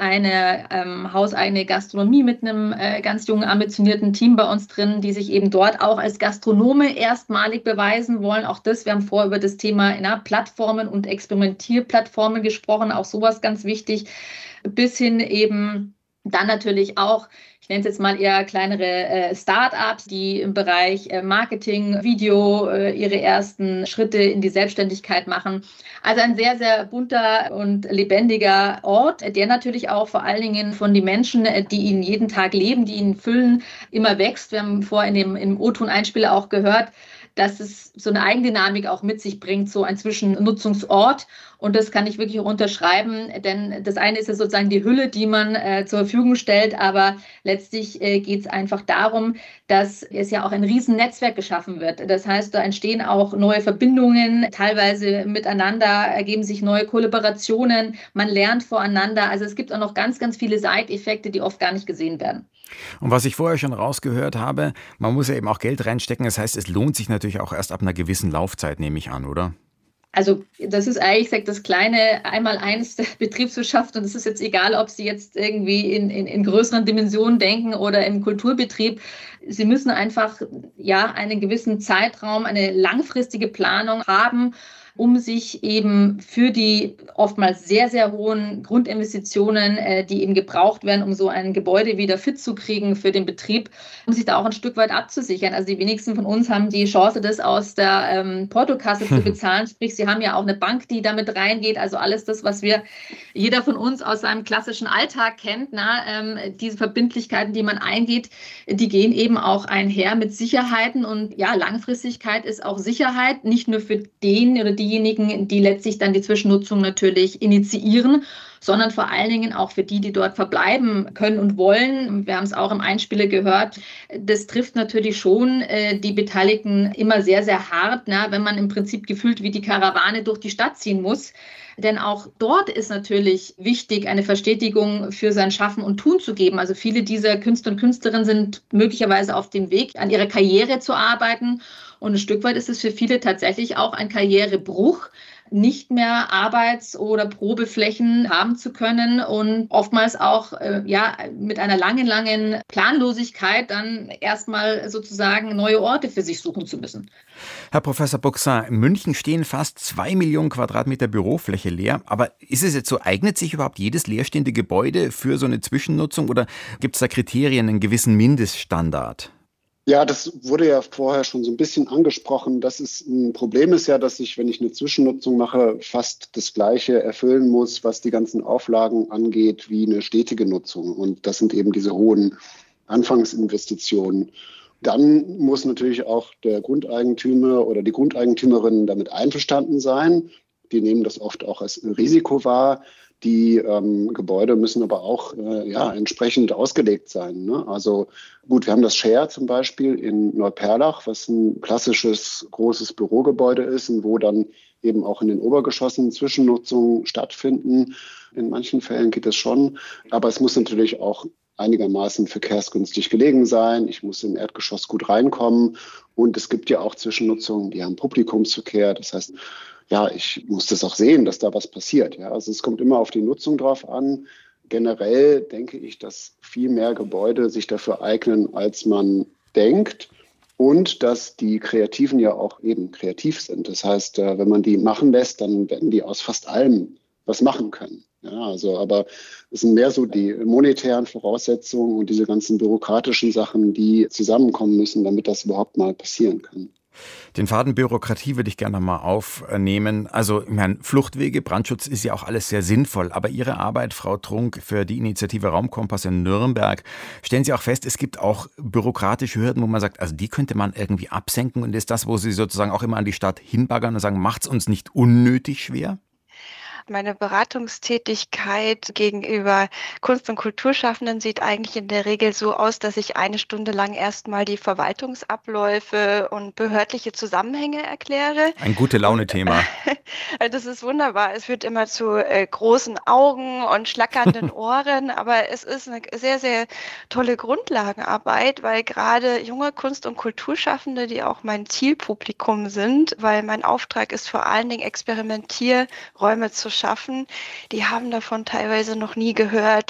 eine hauseigene Gastronomie mit einem ganz jungen, ambitionierten Team bei uns drin, die sich eben dort auch als Gastronome erstmalig beweisen wollen. Auch das, wir haben vorher über das Thema Plattformen und Experimentierplattformen gesprochen, auch sowas ganz wichtig, bis hin eben dann natürlich auch, ich nenne es jetzt mal eher kleinere Start-ups, die im Bereich Marketing, Video ihre ersten Schritte in die Selbstständigkeit machen. Also ein sehr, sehr bunter und lebendiger Ort, der natürlich auch vor allen Dingen von den Menschen, die ihn jeden Tag leben, die ihn füllen, immer wächst. Wir haben vorhin im O-Ton-Einspieler auch gehört, dass es so eine Eigendynamik auch mit sich bringt, so ein Zwischennutzungsort. Und das kann ich wirklich auch unterschreiben, denn das eine ist ja sozusagen die Hülle, die man zur Verfügung stellt, aber letztlich geht es einfach darum, dass es ja auch ein Riesennetzwerk geschaffen wird. Das heißt, da entstehen auch neue Verbindungen, teilweise miteinander ergeben sich neue Kollaborationen, man lernt voreinander. Also es gibt auch noch ganz, ganz viele Side-Effekte, die oft gar nicht gesehen werden. Und was ich vorher schon rausgehört habe, man muss ja eben auch Geld reinstecken. Das heißt, es lohnt sich natürlich auch erst ab einer gewissen Laufzeit, nehme ich an, oder? Also das ist eigentlich das kleine Einmaleins der Betriebswirtschaft und es ist jetzt egal, ob Sie jetzt irgendwie in größeren Dimensionen denken oder im Kulturbetrieb. Sie müssen einfach einen gewissen Zeitraum, eine langfristige Planung haben, um sich eben für die oftmals sehr, sehr hohen Grundinvestitionen, die eben gebraucht werden, um so ein Gebäude wieder fit zu kriegen für den Betrieb, um sich da auch ein Stück weit abzusichern. Also die wenigsten von uns haben die Chance, das aus der Portokasse zu bezahlen. Sprich, sie haben ja auch eine Bank, die damit reingeht. Also alles das, was jeder von uns aus seinem klassischen Alltag kennt, diese Verbindlichkeiten, die man eingeht, die gehen eben auch einher mit Sicherheiten. Und ja, Langfristigkeit ist auch Sicherheit, nicht nur für den oder diejenigen, die letztlich dann die Zwischennutzung natürlich initiieren, sondern vor allen Dingen auch für die, die dort verbleiben können und wollen. Wir haben es auch im Einspieler gehört. Das trifft natürlich schon die Beteiligten immer sehr, sehr hart, wenn man im Prinzip gefühlt wie die Karawane durch die Stadt ziehen muss. Denn auch dort ist natürlich wichtig, eine Verstetigung für sein Schaffen und Tun zu geben. Also viele dieser Künstler und Künstlerinnen sind möglicherweise auf dem Weg, an ihrer Karriere zu arbeiten. Und ein Stück weit ist es für viele tatsächlich auch ein Karrierebruch, nicht mehr Arbeits- oder Probeflächen haben zu können und oftmals auch mit einer langen, langen Planlosigkeit dann erstmal sozusagen neue Orte für sich suchen zu müssen. Herr Professor Buxin, in München stehen fast 2 Millionen Quadratmeter Bürofläche leer. Aber ist es jetzt so, eignet sich überhaupt jedes leerstehende Gebäude für so eine Zwischennutzung oder gibt es da Kriterien, einen gewissen Mindeststandard? Ja, das wurde ja vorher schon so ein bisschen angesprochen. Ein Problem ist ja, dass ich, wenn ich eine Zwischennutzung mache, fast das Gleiche erfüllen muss, was die ganzen Auflagen angeht, wie eine stetige Nutzung. Und das sind eben diese hohen Anfangsinvestitionen. Dann muss natürlich auch der Grundeigentümer oder die Grundeigentümerin damit einverstanden sein. Die nehmen das oft auch als Risiko wahr. Die Gebäude müssen aber auch entsprechend ausgelegt sein. Ne? Also gut, wir haben das Share zum Beispiel in Neuperlach, was ein klassisches großes Bürogebäude ist und wo dann eben auch in den Obergeschossen Zwischennutzungen stattfinden. In manchen Fällen geht es schon, aber es muss natürlich auch einigermaßen verkehrsgünstig gelegen sein. Ich muss im Erdgeschoss gut reinkommen und es gibt ja auch Zwischennutzungen, die haben Publikumsverkehr. Das heißt, ich muss das auch sehen, dass da was passiert. Ja, also es kommt immer auf die Nutzung drauf an. Generell denke ich, dass viel mehr Gebäude sich dafür eignen, als man denkt. Und dass die Kreativen ja auch eben kreativ sind. Das heißt, wenn man die machen lässt, dann werden die aus fast allem was machen können. Ja, aber es sind mehr so die monetären Voraussetzungen und diese ganzen bürokratischen Sachen, die zusammenkommen müssen, damit das überhaupt mal passieren kann. Den Faden Bürokratie würde ich gerne noch mal aufnehmen. Also, ich meine, Fluchtwege, Brandschutz ist ja auch alles sehr sinnvoll. Aber Ihre Arbeit, Frau Trunk, für die Initiative Raumkompass in Nürnberg, stellen Sie auch fest, es gibt auch bürokratische Hürden, wo man sagt, also die könnte man irgendwie absenken. Und ist das, wo Sie sozusagen auch immer an die Stadt hinbaggern und sagen, macht's uns nicht unnötig schwer? Meine Beratungstätigkeit gegenüber Kunst- und Kulturschaffenden sieht eigentlich in der Regel so aus, dass ich 1 Stunde lang erstmal die Verwaltungsabläufe und behördliche Zusammenhänge erkläre. Ein Gute-Laune-Thema. Das ist wunderbar. Es führt immer zu großen Augen und schlackernden Ohren, aber es ist eine sehr, sehr tolle Grundlagenarbeit, weil gerade junge Kunst- und Kulturschaffende, die auch mein Zielpublikum sind, weil mein Auftrag ist vor allen Dingen Experimentierräume zu schaffen, die haben davon teilweise noch nie gehört